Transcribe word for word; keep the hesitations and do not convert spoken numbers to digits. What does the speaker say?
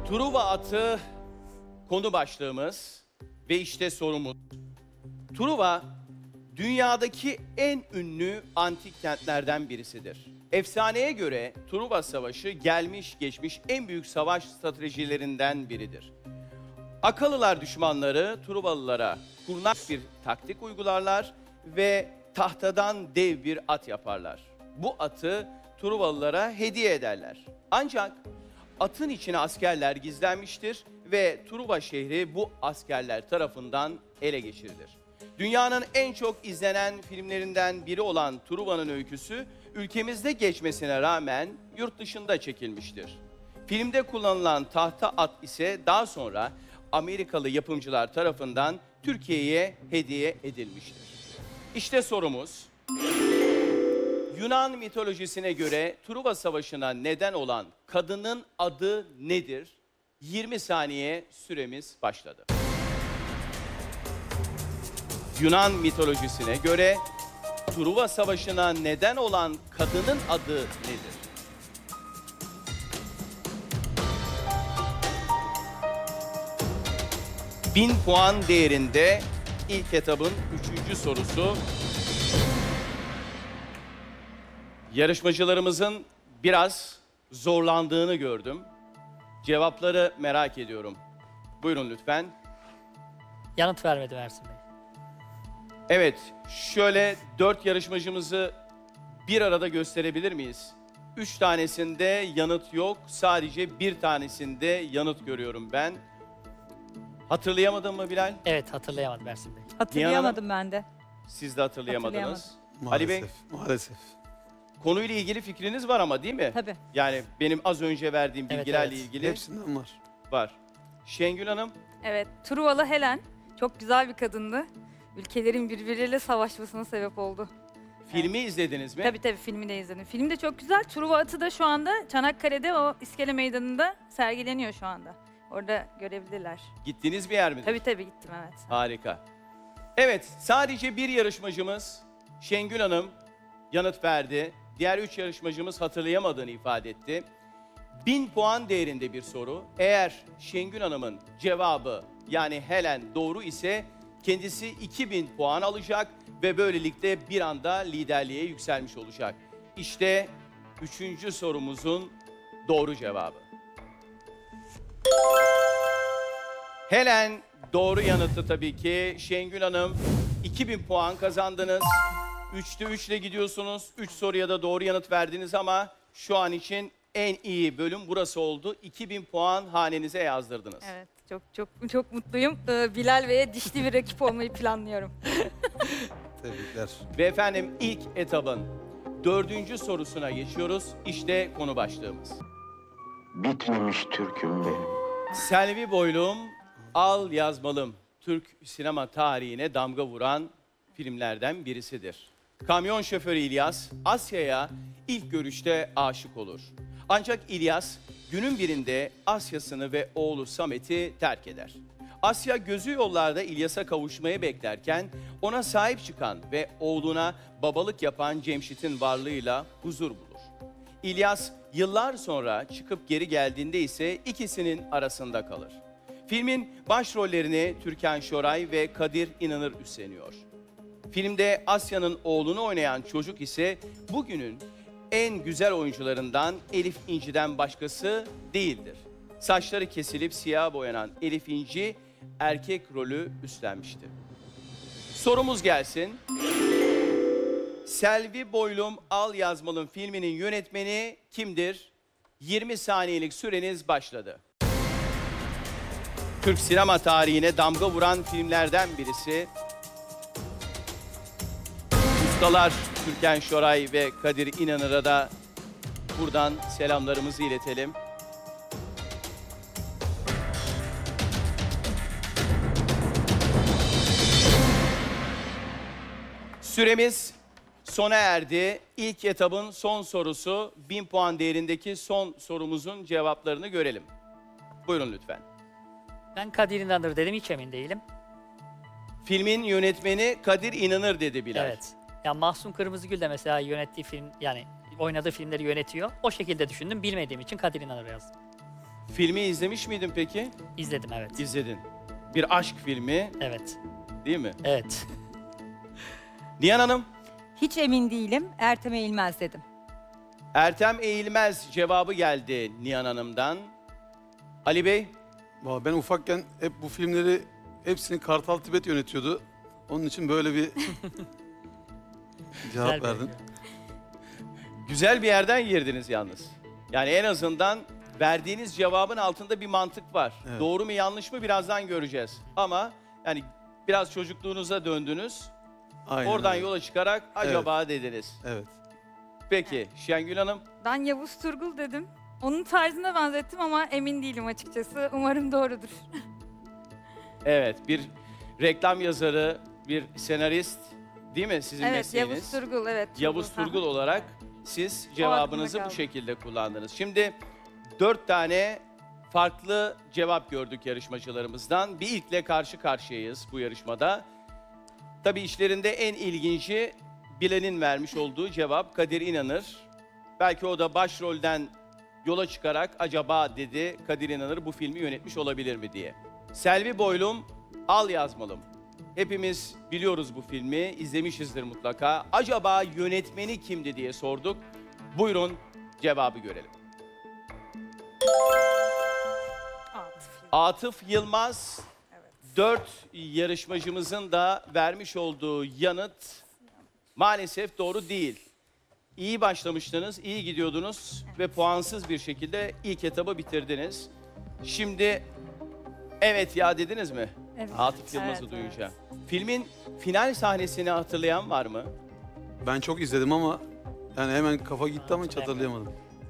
Truva atı konu başlığımız ve işte sorumuz. Truva, dünyadaki en ünlü antik kentlerden birisidir. Efsaneye göre Truva Savaşı gelmiş geçmiş en büyük savaş stratejilerinden biridir. Akalılar düşmanları Truvalılara kurnaz bir taktik uygularlar ve tahtadan dev bir at yaparlar. Bu atı Truvalılara hediye ederler. Ancak atın içine askerler gizlenmiştir ve Truva şehri bu askerler tarafından ele geçirilir. Dünyanın en çok izlenen filmlerinden biri olan Truva'nın öyküsü ülkemizde geçmesine rağmen yurt dışında çekilmiştir. Filmde kullanılan tahta at ise daha sonra Amerikalı yapımcılar tarafından Türkiye'ye hediye edilmiştir. İşte sorumuz. Yunan mitolojisine göre Truva Savaşı'na neden olan kadının adı nedir? yirmi saniye süremiz başladı. Yunan mitolojisine göre Truva Savaşı'na neden olan kadının adı nedir? Bin puan değerinde ilk etabın üçüncü sorusu. Yarışmacılarımızın biraz zorlandığını gördüm. Cevapları merak ediyorum. Buyurun lütfen. Yanıt vermedi Ersin Bey. Evet, şöyle dört yarışmacımızı bir arada gösterebilir miyiz? Üç tanesinde yanıt yok, sadece bir tanesinde yanıt görüyorum ben. Hatırlayamadın mı Bilal? Evet, hatırlayamadım Ersin Bey. Hatırlayamadım ben de. Siz de hatırlayamadınız. Maalesef, Ali Bey, maalesef. konuyla ilgili fikriniz var ama değil mi? Tabii. Yani benim az önce verdiğim Evet, bilgilerle evet. ilgili Hepsinden var. var. Şengül Hanım, Evet, Truvalı Helen çok güzel bir kadındı. Ülkelerin birbirleriyle savaşmasına sebep oldu. filmi izlediniz mi? Tabii tabii filmi de izledim. Film de çok güzel. Truva atı da şu anda Çanakkale'de o iskele meydanında sergileniyor şu anda. Orada görebilirler. Gittiğiniz bir yer midir? Tabii tabii gittim evet. Harika. Evet, sadece bir yarışmacımız Şengül Hanım yanıt verdi. Diğer üç yarışmacımız hatırlayamadığını ifade etti. Bin puan değerinde bir soru. Eğer Şengül Hanım'ın cevabı yani Helen doğru ise kendisi iki bin puan alacak ve böylelikle bir anda liderliğe yükselmiş olacak. İşte üçüncü sorumuzun doğru cevabı. Helen doğru yanıtı tabii ki. Şengül Hanım iki bin puan kazandınız. Üçte üçle gidiyorsunuz. Üç soruya da doğru yanıt verdiniz ama şu an için en iyi bölüm burası oldu. iki bin puan hanenize yazdırdınız. Evet, çok çok çok mutluyum. Ee, Bilal Bey'e dişli bir rakip olmayı planlıyorum. Tebrikler. Ve efendim ilk etabın dördüncü sorusuna geçiyoruz. İşte konu başlığımız. Bitmemiş türküm benim. Selvi Boylum, Al Yazmalım. Türk sinema tarihine damga vuran filmlerden birisidir. Kamyon şoförü İlyas, Asya'ya ilk görüşte aşık olur. Ancak İlyas, günün birinde Asya'sını ve oğlu Samet'i terk eder. Asya gözü yollarda İlyas'a kavuşmayı beklerken ona sahip çıkan ve oğluna babalık yapan Cemşit'in varlığıyla huzur bulur. İlyas yıllar sonra çıkıp geri geldiğinde ise ikisinin arasında kalır. Filmin başrollerini Türkan Şoray ve Kadir İnanır üstleniyor. Filmde Asya'nın oğlunu oynayan çocuk ise bugünün en güzel oyuncularından Elif İnci'den başkası değildir. Saçları kesilip siyah boyanan Elif İnci erkek rolü üstlenmişti. Sorumuz gelsin. Selvi Boylum Al Yazmalım filminin yönetmeni kimdir? yirmi saniyelik süreniz başladı. Türk sinema tarihine damga vuran filmlerden birisi. Ustalar Türkan Şoray ve Kadir İnanır'a da buradan selamlarımızı iletelim. Süremiz sona erdi. İlk etabın son sorusu, bin puan değerindeki son sorumuzun cevaplarını görelim. Buyurun lütfen. Ben Kadir İnanır dedim, hiç emin değilim. Filmin yönetmeni Kadir İnanır dedi Bilal. Evet. Ya Mahsun Kırmızıgül de mesela yönettiği film, yani oynadığı filmleri yönetiyor. O şekilde düşündüm, bilmediğim için Kadir İnanır yazdım. Filmi izlemiş miydin peki? İzledim evet. İzledin. Bir aşk filmi Evet. değil mi? Evet. Nihan Hanım, Hiç emin değilim. Ertem Eğilmez dedim. Ertem Eğilmez cevabı geldi Nihan Hanım'dan. Ali Bey, Valla ben ufakken hep bu filmleri hepsini Kartal Tibet yönetiyordu. Onun için böyle bir cevap Güzel bir- verdin. güzel bir yerden girdiniz yalnız. Yani en azından verdiğiniz cevabın altında bir mantık var. Evet. Doğru mu yanlış mı birazdan göreceğiz. Ama yani biraz çocukluğunuza döndünüz. Aynen Oradan öyle. yola çıkarak acaba dediniz. Evet. Peki Şengül Hanım, Ben Yavuz Turgul dedim. Onun tarzına benzettim ama emin değilim açıkçası. Umarım doğrudur. evet bir reklam yazarı, bir senarist değil mi sizin evet, mesleğiniz? Yavuz Turgul, evet. Yavuz Turgul. Turgul olarak siz cevabınızı bu kaldı. şekilde kullandınız. Şimdi dört tane farklı cevap gördük yarışmacılarımızdan. Bir ilkle karşı karşıyayız bu yarışmada. Tabii işlerinde en ilginci bilenin vermiş olduğu cevap Kadir İnanır. Belki o da başrolden yola çıkarak acaba dedi Kadir İnanır bu filmi yönetmiş olabilir mi diye. Selvi Boylum, Al Yazmalım. Hepimiz biliyoruz bu filmi, izlemişizdir mutlaka. Acaba yönetmeni kimdi diye sorduk. Buyurun cevabı görelim. Atıf. Atıf Yılmaz, dört yarışmacımızın da vermiş olduğu yanıt maalesef doğru değil. İyi başlamıştınız, iyi gidiyordunuz ve puansız bir şekilde ilk etabı bitirdiniz. Şimdi evet ya dediniz mi? Evet. Atıf Yılmaz'ı Evet, duyunca. Filmin final sahnesini hatırlayan var mı? Ben çok izledim ama yani hemen kafa gitti ama hiç Hatırlayamadım. hatırlayamadım.